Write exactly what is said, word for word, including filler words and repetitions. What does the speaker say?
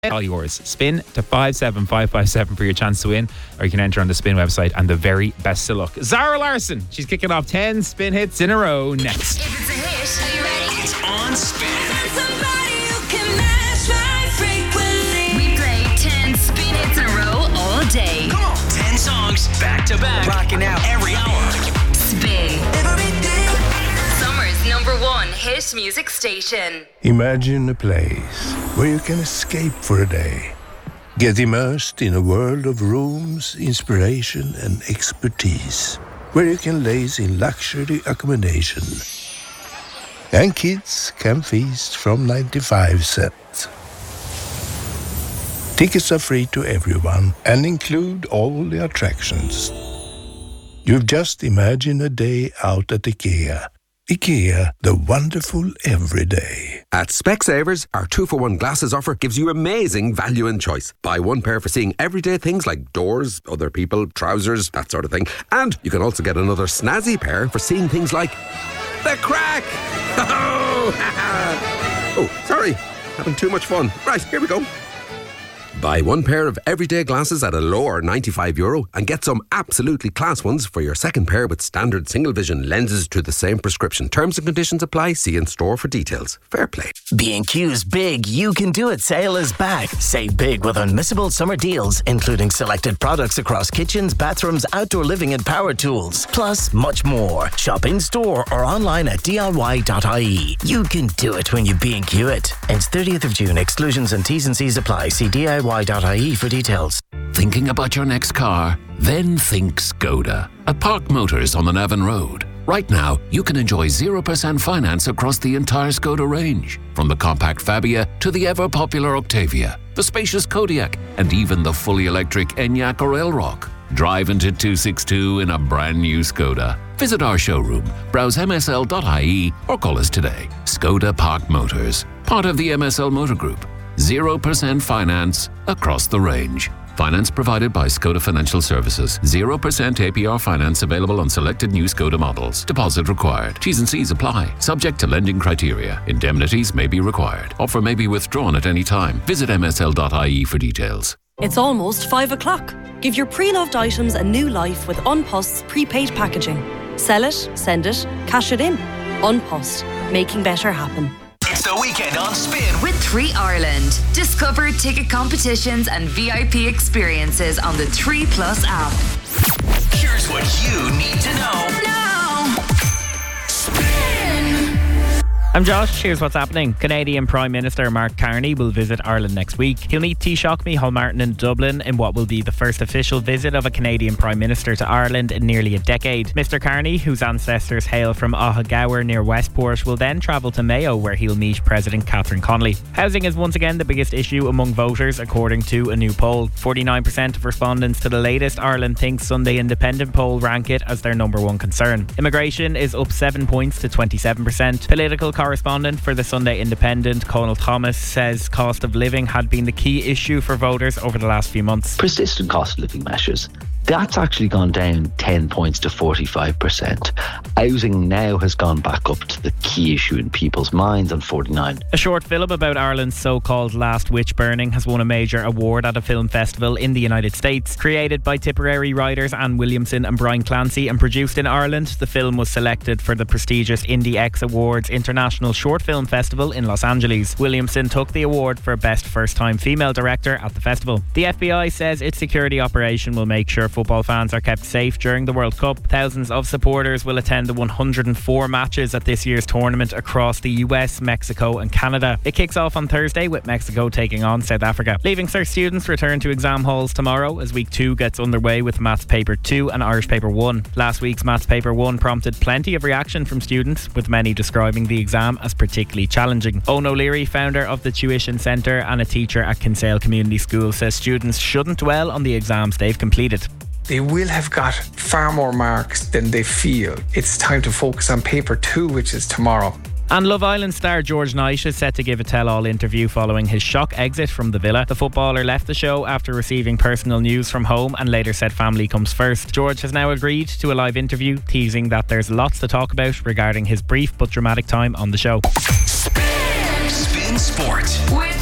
All yours. Spin to five seven five five seven for your chance to win, or you can enter on the Spin website. And the very best of luck. Zara Larsson, she's kicking off ten Spin hits in a row next. If it's a hit, are you ready? It's on Spin. Somebody who can match my frequency. We play ten Spin hits in a row all day. Come on. ten songs back to back. Rocking out every hour. Spin. Summer's number one hit music station. Imagine a place where you can escape for a day. Get immersed in a world of rooms, inspiration and expertise. Where you can laze in luxury accommodation. And kids can feast from ninety-five cents. Tickets are free to everyone and include all the attractions. You've just imagined a day out at IKEA. IKEA, the wonderful everyday. At Specsavers, our two for one glasses offer gives you amazing value and choice. Buy one pair for seeing everyday things like doors, other people, trousers, that sort of thing. And you can also get another snazzy pair for seeing things like the crack. Oh, sorry, having too much fun. Right, here we go. Buy one pair of everyday glasses at a lower ninety-five euro and get some absolutely class ones for your second pair with standard single vision lenses to the same prescription. Terms and conditions apply. See in store for details. Fair play. B and Q's Big You Can Do It sale is back. Save big with unmissable summer deals, including selected products across kitchens, bathrooms, outdoor living and power tools. Plus, much more. Shop in store or online at D I Y dot I E. You can do it when you B and Q it. Ends thirtieth of June. Exclusions and T's and C's apply. See D I Y dot I E for details. Thinking about your next car? Then think Skoda. At Park Motors on the Navan Road. Right now, you can enjoy zero percent finance across the entire Skoda range. From the compact Fabia to the ever-popular Octavia, the spacious Kodiaq, and even the fully electric Enyaq or Elrock. Drive into two sixty-two in a brand new Skoda. Visit our showroom, browse M S L dot I E or call us today. Skoda Park Motors, part of the M S L Motor Group. zero percent finance across the range. Finance provided by Skoda Financial Services. zero percent A P R finance available on selected new Skoda models. Deposit required. T's and C's apply. Subject to lending criteria. Indemnities may be required. Offer may be withdrawn at any time. Visit M S L dot I E for details. It's almost five o'clock. Give your pre-loved items a new life with Unpost's prepaid packaging. Sell it, send it, cash it in. Unpost. Making better happen. It's the weekend on Spin With three Ireland. Discover ticket competitions and V I P experiences on the three Plus app. Here's what you need to know now. Spin. I'm Josh. Here's what's happening. Canadian Prime Minister Mark Carney will visit Ireland next week. He'll meet Taoiseach Micheál Martin in Dublin in what will be the first official visit of a Canadian Prime Minister to Ireland in nearly a decade. Mister Carney, whose ancestors hail from Ahagower near Westport, will then travel to Mayo where he'll meet President Catherine Connolly. Housing is once again the biggest issue among voters according to a new poll. forty-nine percent of respondents to the latest Ireland Thinks Sunday Independent poll rank it as their number one concern. Immigration is up seven points to twenty-seven percent. Political correspondent for the Sunday Independent, Conal Thomas, says cost of living had been the key issue for voters over the last few months. Persistent cost of living measures. That's actually gone down ten points to forty-five percent. Housing now has gone back up to the key issue in people's minds on forty-nine. A short film about Ireland's so-called last witch burning has won a major award at a film festival in the United States. Created by Tipperary writers Anne Williamson and Brian Clancy and produced in Ireland, the film was selected for the prestigious Indie X Awards International Short Film Festival in Los Angeles. Williamson took the award for Best First-Time Female Director at the festival. The F B I says its security operation will make sure football fans are kept safe during the World Cup. Thousands of supporters will attend the one hundred four matches at this year's tournament across the U S, Mexico and Canada. It kicks off on Thursday with Mexico taking on South Africa. Leaving Cert students return to exam halls tomorrow as week two gets underway with Maths Paper two and Irish Paper one. Last week's Maths Paper one prompted plenty of reaction from students, with many describing the exam as particularly challenging. Owen O'Leary, founder of the Tuition Centre and a teacher at Kinsale Community School, says students shouldn't dwell on the exams they've completed. They will have got far more marks than they feel. It's time to focus on paper two, which is tomorrow. And Love Island star George Knight is set to give a tell-all interview following his shock exit from the villa. The footballer left the show after receiving personal news from home and later said family comes first. George has now agreed to a live interview, teasing that there's lots to talk about regarding his brief but dramatic time on the show. Spin, Spin Sport With